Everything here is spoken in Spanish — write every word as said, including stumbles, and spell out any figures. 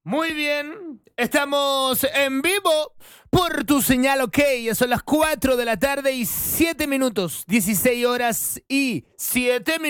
Muy bien, estamos en vivo por tu señal, ok, ya son las cuatro de la tarde y siete minutos, dieciséis horas y siete minutos.